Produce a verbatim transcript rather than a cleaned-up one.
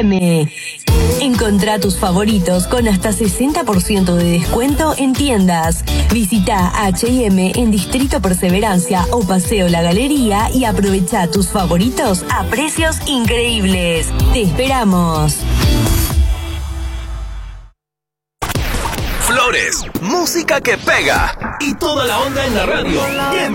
M. Encontrá tus favoritos con hasta sesenta por ciento de descuento en tiendas. Visita H y M en Distrito Perseverancia o Paseo La Galería y aprovecha tus favoritos a precios increíbles. Te esperamos. Flores, música que pega y toda la onda en la radio.